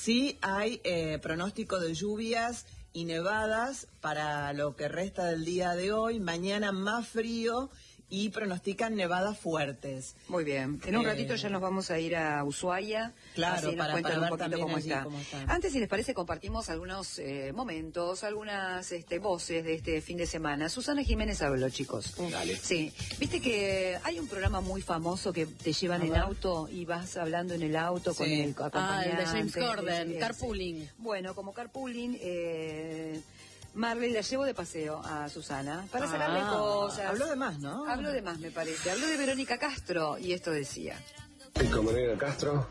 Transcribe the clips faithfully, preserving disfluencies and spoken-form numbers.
Sí hay eh, pronóstico de lluvias y nevadas para lo que resta del día de hoy. Mañana más frío y pronostican nevadas fuertes. Muy bien. En un eh, ratito ya nos vamos a ir a Ushuaia. Claro, así nos para, cuentan para ver un poquito cómo está. cómo está. Antes, si les parece, compartimos algunos eh, momentos, algunas este, voces de este fin de semana. Susana Jiménez habló, chicos. Dale. Sí. Viste que hay un programa muy famoso que te llevan en auto y vas hablando en el auto sí. con el acompañante. Ah, el de James Corden, eh, carpooling. Bueno, como carpooling... Eh, Marley la llevo de paseo a Susana para ah, sacarle cosas. Habló de más, ¿no? Habló de más, me parece. Habló de Verónica Castro y esto decía. ¿Y con Verónica Castro?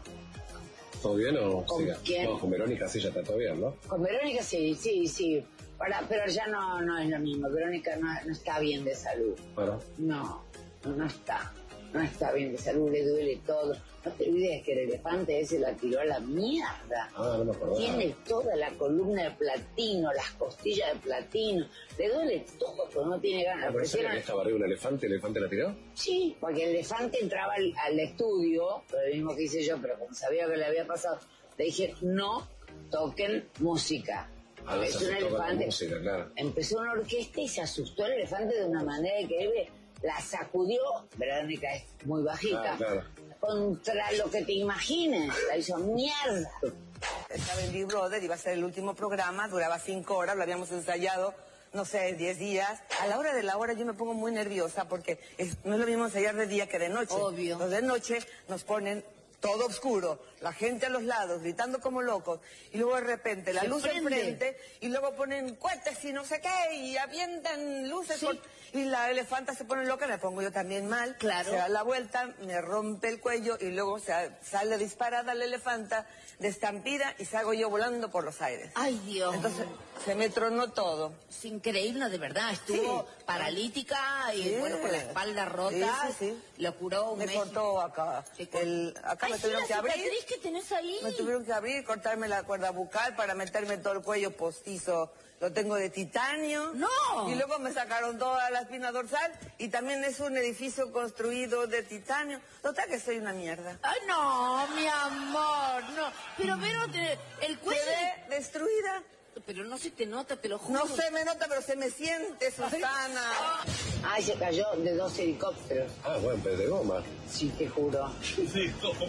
¿Todo bien o ¿Con siga? quién? No, con Verónica sí ya está todo bien, ¿no? Con Verónica sí, sí, sí. Para, pero ya no, no es lo mismo. Verónica no, no está bien de salud. Bueno. No, no está. No está bien de salud, le duele todo. No te olvides que el elefante ese la tiró a la mierda. Ah, no me acordaba. Tiene toda la columna de platino, las costillas de platino. Le duele todo, pero no tiene ganas. ¿Por eso que estaba arriba un elefante y el elefante la tiró? Sí, porque el elefante entraba al, al estudio, lo mismo que hice yo, pero como sabía que le había pasado, le dije, no toquen música. Ah, Empezó un elefante, música, claro. Empezó una orquesta y se asustó el elefante de una manera que él la sacudió. Verónica es muy bajita. Ah, claro. Contra lo que te imagines, la hizo mierda. Estaba en Big Brother, iba a ser el último programa, duraba cinco horas, lo habíamos ensayado, no sé, diez días. A la hora de la hora yo me pongo muy nerviosa porque es, no es lo mismo ensayar de día que de noche. Obvio. Entonces de noche nos ponen todo oscuro, la gente a los lados, gritando como locos, y luego de repente la Se luz prende. enfrente, y luego ponen cohetes y no sé qué, y avientan luces, Sí. por... y la elefanta se pone loca, me pongo yo también mal, Claro. se da la vuelta, me rompe el cuello, y luego se sale disparada la elefanta, de estampida, y salgo yo volando por los aires. Ay, Dios. Entonces se me tronó todo. Es increíble, de verdad. Estuvo Sí. paralítica y Sí. bueno, con la espalda rota. Sí, sí, sí. Lo curó un Me mes. cortó acá. ¿Te cor- El, acá Ay, me sí, tuvieron la que abrir. cicatriz que tenés ahí. Me tuvieron que abrir, cortarme la cuerda bucal para meterme todo el cuello postizo. Lo tengo de titanio. ¡No! Y luego me sacaron toda la espina dorsal y también es un edificio construido de titanio. Total que soy una mierda. Ay, no, mi amor, no. Pero, pero, te- el cuello... Quedé destruida. Pero no se te nota, te lo juro. No se me nota, pero se me siente, Susana. Ay, se cayó de dos helicópteros. Ah, bueno, pero de goma. Sí, te juro. Sí,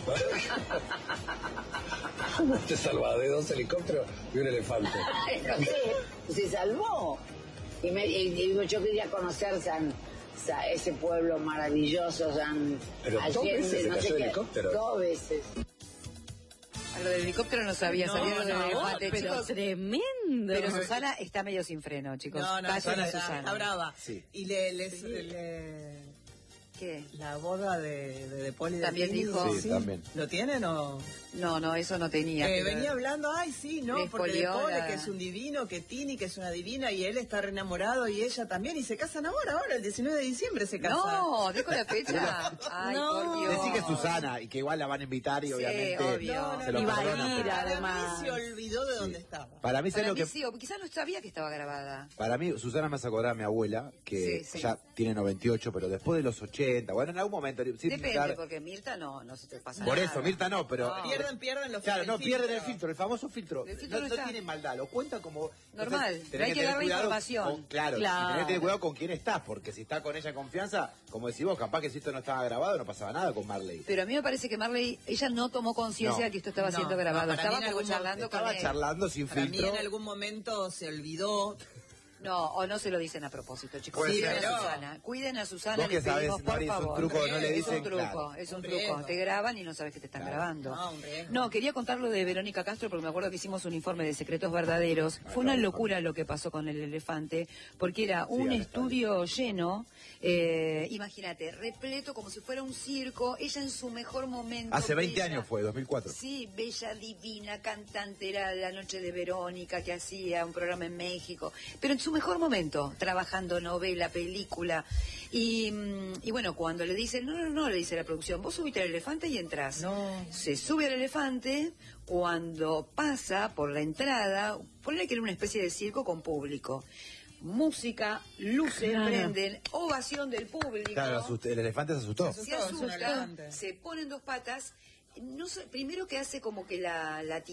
¿cómo? Te salvaba de dos helicópteros y un elefante. No sé, se salvó. Y, me, y, y yo quería conocer San, San, ese pueblo maravilloso, San... Pero dos Allende, veces se no cayó sé el qué, helicóptero. Dos veces. A lo del helicóptero no sabía, No, sabía lo del no, elefante, pero chicos. tremendo. Pero Susana está medio sin freno, chicos. No, no, Vayan Susana a está, Susana. está brava. Sí. Y le, le, le- ¿Qué? la boda de, de, de Poli de También Tini, dijo. Sí, también. ¿Lo tienen o...? No, no, eso no tenía. Que pero- venía hablando, ay, sí, no, Le porque de expolió Pole, la- que es un divino, que Tini, que es una divina, y él está re enamorado, y ella también, y se casan ahora, ahora, el diecinueve de diciembre se casan. No, dijo la fecha. Ay, No. por Dios. Decí que es Susana y que igual la van a invitar y Sí, obviamente obvio. No, no, se lo no, Iba a perdonan, ir, pero- Para además. mí se olvidó de dónde estaba. Para mí, ¿sabes Para lo mí que...? sí, o quizás no sabía que estaba grabada. Para mí, Susana me hace acordar a mi abuela, que Sí, sí. ya tiene noventa y ocho, pero después de los ochenta, bueno, en algún momento... sin Depende, estar- porque Mirta no, no se te pasa Por nada. eso, Mirta no, pero... No. Pierden, pierden los Claro, no, el pierden el filtro. filtro, el famoso filtro. El filtro no, no no está. tiene maldad, lo cuenta como... Normal, Entonces, pero hay que tener darle cuidado información. con- claro, Claro. y tenés que tener cuidado con quién estás, porque si está con ella en confianza, como decís vos, capaz que si esto no estaba grabado no pasaba nada con Marley. Pero a mí me parece que Marley, ella no tomó conciencia No. de que esto estaba No, siendo no, grabado. para mí Estaba en como algún charlando con Estaba él. charlando sin Para mí filtro. en algún momento se olvidó. No, o no se lo dicen a propósito, chicos. Puede Cuiden ser. a Susana. Cuiden a Susana, Vos que les pedimos, sabés, por Mari, es un favor. truco que no le Es dicen, un truco, claro. es un Un truco. riesgo. Te graban y no sabes que te están Claro. grabando. No, un riesgo. No, quería contar lo de Verónica Castro porque me acuerdo que hicimos un informe de secretos verdaderos. Fue una locura lo que pasó con el elefante, porque era un Alejandro. estudio lleno, eh, imagínate, repleto como si fuera un circo, ella en su mejor momento. Hace veinte bella. años fue, dos mil cuatro. Sí, bella, divina, cantante, era La Noche de Verónica, que hacía un programa en México, pero en su mejor momento, trabajando novela, película, y, mm, y bueno, cuando le dicen, no, no, no, le dice la producción, vos subiste al elefante y entras. No. Se sube al elefante, cuando pasa por la entrada, ponle que era una especie de circo con público. Música, luces Claro. prenden, ovación del público. Claro, asust- el elefante se asustó. Se Se asustó, es un asusta, elefante. se pone en dos patas. No sé, primero que hace como que la, la